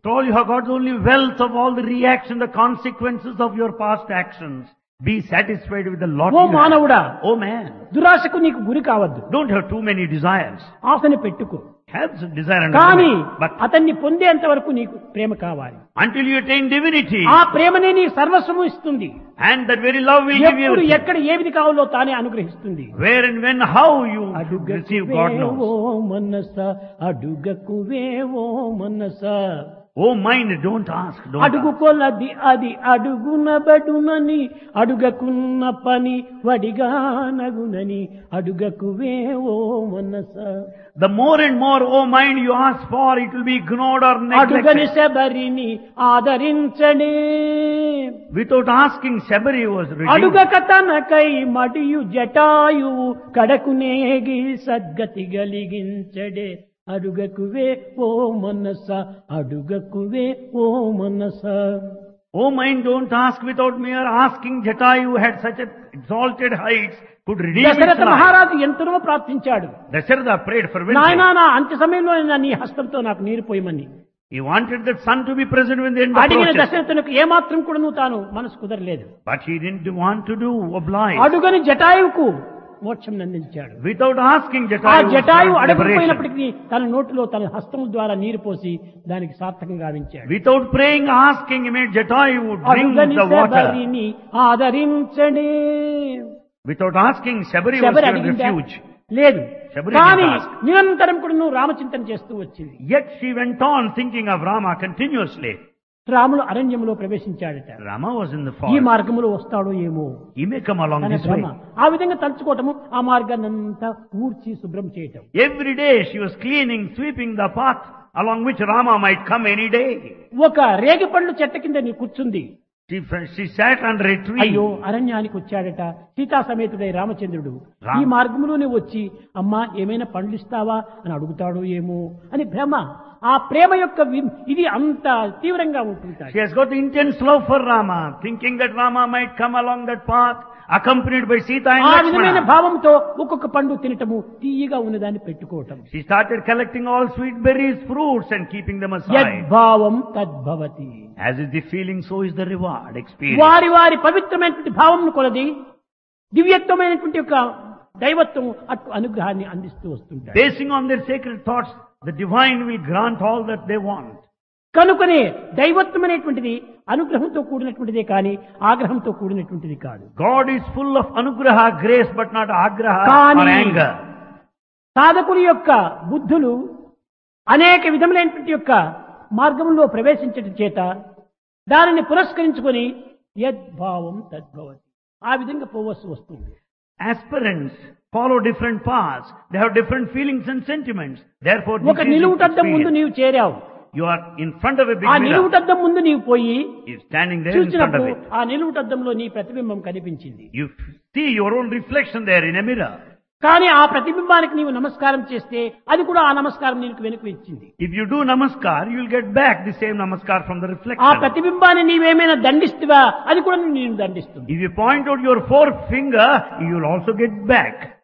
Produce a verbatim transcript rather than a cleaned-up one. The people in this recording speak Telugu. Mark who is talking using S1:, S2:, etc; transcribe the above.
S1: After all, you have got only wealth of all the reaction, the consequences of your past actions. Be satisfied with the lot
S2: oh
S1: you have.
S2: మానవుడా,
S1: Oh man,
S2: దురాశకు నీకు గురి కావద్దు,
S1: don't have too many desires.
S2: ఆశని పెట్టుకో.
S1: Have some desire and
S2: కానీ
S1: but
S2: అతన్ని పొందేంత వరకు నీకు ప్రేమ కావాలి.
S1: until you attain divinity,
S2: ఆ ప్రేమనే నీ సర్వస్వము ఇస్తుంది.
S1: and that very love will give you
S2: ఎప్పుడు
S1: everything.
S2: ఎక్కడ ఏమిది కావాలో తానే అనుగ్రహిస్తుంది.
S1: Where and when, how you receive, God
S2: అడుగకువేవో
S1: knows.
S2: మనస, అడుగకువేవో మనస,
S1: Oh mind, don't ask, don't
S2: అడుగు
S1: ask.
S2: కొలది అది అడుగునబడునని, అడుగకున్న పని వడిగా నగునని, అడుగకువేవో మనస.
S1: The more and more, oh mind, you ask for, it will be ignored or
S2: అడుగని
S1: neglected.
S2: శబరిని ఆదరించడే,
S1: Without asking, Sabari was redeemed.
S2: అడుగక తనకై మడియు Jatayu కడకునేగి సద్గతి గలిగించడే. అడుగకువే ఓ మనస, అడుగకువే ఓ మనస.
S1: Oh mind, don't ask without mere asking. Jatayu had such a exalted heights, could redeem his
S2: Dasharatha
S1: life.
S2: మహారాజు ఎంతనో ప్రార్థించాడు,
S1: Dasharatha prayed for
S2: నాయనా
S1: wisdom.
S2: నా అంత్య సమయంలో నా నీ హస్తంతో నాకు నీరు పోయమని.
S1: He wanted that son to be present when the end
S2: అడిగిన
S1: approaches.
S2: దశరథునికి ఏమాత్రం కూడా నువ్వు తాను మనసు కుదరలేదు.
S1: But he didn't want to do oblige.
S2: అడుగని జటాయువుకు మోక్షం అందించాడు.
S1: Without asking,
S2: ఆ
S1: Jatayu was
S2: Jatayu
S1: granted liberation.
S2: అడగకపోయినప్పటికీ తన నోటిలో తన హస్తముల ద్వారా నీరు పోసి దానికి సార్థకంగా గావించాడు.
S1: Without praying, asking, he made Jatayu would drink
S2: అడుగని
S1: the water.
S2: శబరిని ఆదరించడే.
S1: Without asking, Sabari was
S2: Sabari
S1: given
S2: అడిగిందా?
S1: refuge.
S2: లేదు.
S1: శబరి
S2: కానీ
S1: didn't ask.
S2: నిరంతరం కూడా నువ్వు రామచింతన చేస్తూ వచ్చింది.
S1: Yet she went on thinking of Rama continuously.
S2: Ramulu అరణ్యములో ప్రవేశించాడట.
S1: Rama was in the
S2: ఈ
S1: forest.
S2: మార్గములో వస్తాడో ఏమో
S1: He may come along
S2: తన
S1: this
S2: భ్రమ.
S1: way.
S2: ఆ విధంగా తలుచుకోవటము, ఆ మార్గాన్ని అంతా ఊడ్చి శుభ్రం చేయటం.
S1: Every day she was cleaning, sweeping the path along which Rama might come any day.
S2: ఒక రేగిపండ్లు చెట్టు కింద నీ కూర్చుంది.
S1: She, she sat under a tree.
S2: అయ్యో అరణ్యానికి వచ్చాడట సీతా సమేతుడై రామచంద్రుడు.
S1: రామ్.
S2: ఈ మార్గంలోనే వచ్చి అమ్మా ఏమైనా పండ్లు ఇస్తావా అని అడుగుతాడో ఏమో అని భ్రమ. ఆ ప్రేమ యొక్క వి- ఇది అంత తీవ్రంగా ఉంటుంటాడు.
S1: She has got intense love for Rama, thinking that Rama might come along that path, accompanied by Sita and
S2: ఆ విధమైన
S1: Lakshmana.
S2: భావంతో ఒక్కొక్క పండు తినటము, తీయగా ఉన్నదాన్ని పెట్టుకోవటం.
S1: She started collecting all sweet berries, fruits, and keeping them aside.
S2: యద్భావం తద్భవతి.
S1: As is the feeling, so is the reward experience.
S2: వారి వారి పవిత్రమైనటువంటి భావంను కొలది దివ్యత్వమైనటువంటి యొక్క దైవత్వం అటు అనుగ్రహాన్ని అందిస్తూ వస్తుంటారు.
S1: Basing on their sacred thoughts, the divine will grant all that they want.
S2: కనుకనే దైవత్వం అనేటువంటిది అనుగ్రహంతో కూడినటువంటిదే కానీ ఆగ్రహంతో కూడినటువంటిది కాదు.
S1: God is full of anugraha, grace, but not agraha or
S2: కానీ
S1: anger.
S2: సాధకుని యొక్క బుద్ధులు అనేక విధములైనటువంటి యొక్క మార్గంలో ప్రవేశించటం చేత దానిని పురస్కరించుకొని యద్భావం తద్భవతి, ఆ విధంగా పోవలసి వస్తుంది.
S1: Aspirants follow different paths. They have different feelings and sentiments. Therefore,
S2: ఒక
S1: this is
S2: నిలువుటద్దం ముందు
S1: experience.
S2: నీవు చేరావు.
S1: You are in front of a big
S2: ఆ
S1: mirror.
S2: నిలువుటద్దం ముందు నీవు పోయి
S1: You're standing there in front of
S2: చూసినప్పుడు
S1: it.
S2: ఆ నిలువుటద్దంలో నీ ప్రతిబింబం కనిపించింది.
S1: You see your own reflection there in a mirror.
S2: కానీ ఆ ప్రతిబింబానికి నీవు నమస్కారం చేస్తే అది కూడా ఆ నమస్కారం నీకు వెనుక ఇచ్చింది.
S1: If you do namaskar, you will get back the same namaskar from the
S2: ఆ
S1: reflection.
S2: ప్రతిబింబాన్ని నీవేమైనా దండిస్తువా అది కూడా నేను దండిస్తుంది.
S1: If you point out your forefinger, you will also get back.